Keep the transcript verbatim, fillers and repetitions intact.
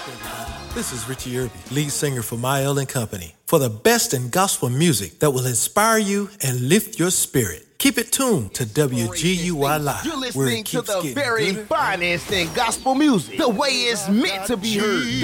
This is Richie Irby, lead singer for Mael and Company, for the best in gospel music that will inspire you and lift your spirit. Keep it tuned to W G U I Live. You're listening to the very finest in gospel music, the way it's meant to be heard.